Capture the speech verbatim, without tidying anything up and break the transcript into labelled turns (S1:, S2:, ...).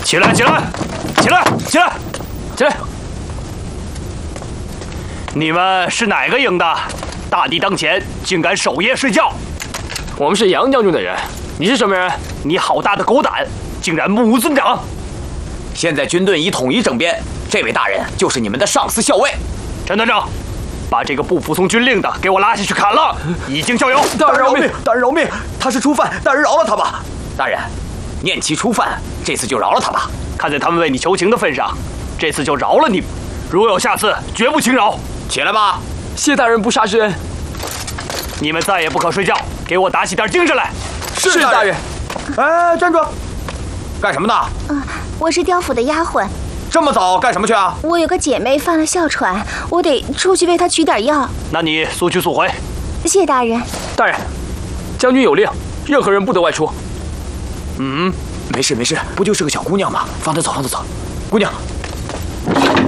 S1: 起来，起来，起来，起来，起来！你们是哪个营的？大敌当前，竟敢守夜睡觉！
S2: 我们是杨将军的人，你是什么人？
S1: 你好大的狗胆，竟然目无尊长！
S3: 现在军队已统一整编，这位大人就是你们的上司校尉。
S1: 陈团长，把这个不服从军令的给我拉下去砍了，以儆效尤。
S3: 大人饶命！大人饶命！他是初犯，大人饶了他吧。大人，念其初犯，这次就饶了他吧。
S1: 看在他们为你求情的份上，这次就饶了你们。如有下次，绝不轻饶。
S3: 起来吧。
S2: 谢大人不杀之恩。
S1: 你们再也不可睡觉，给我打起点精神来。
S2: 是大人。
S3: 哎，站住！干什么呢？
S4: 嗯，我是刁府的丫鬟。
S3: 这么早干什么去啊？
S4: 我有个姐妹犯了哮喘，我得出去为她取点药。
S1: 那你速去速回。
S4: 谢大人。
S2: 大人，将军有令，任何人不得外出。
S3: 嗯，没事没事，不就是个小姑娘吗？放她走，放她走。姑娘。